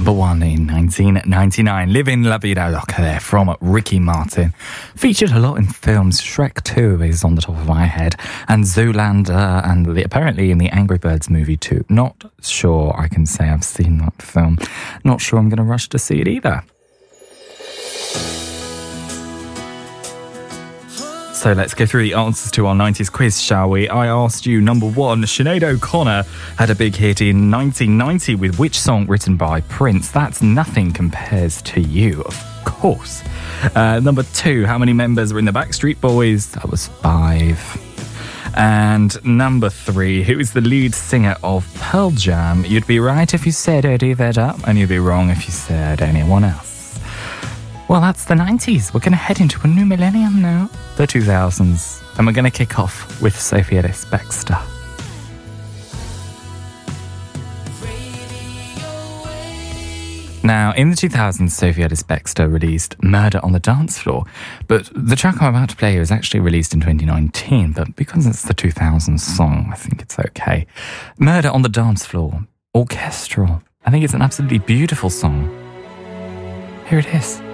number one in 1999. Living La Vida Loca there from Ricky Martin. Featured a lot in films. Shrek 2 is on the top of my head. And Zoolander and apparently in the Angry Birds movie too. Not sure I can say I've seen that film. Not sure I'm going to rush to see it either. So let's go through the answers to our 90s quiz, shall we? I asked you, number one, Sinead O'Connor had a big hit in 1990 with which song written by Prince? That's Nothing Compares to You, of course. Number two, how many members were in the Backstreet Boys? That was 5. And number three, who is the lead singer of Pearl Jam? You'd be right if you said Eddie Vedder, and you'd be wrong if you said anyone else. Well, that's the 90s. We're going to head into a new millennium now, the 2000s. And we're going to kick off with Sophie Ellis-Bextor. Now, in the 2000s, Sophie Ellis-Bextor released Murder on the Dance Floor. But the track I'm about to play was actually released in 2019. But because it's the 2000s song, I think it's okay. Murder on the Dance Floor, orchestral. I think it's an absolutely beautiful song. Here it is.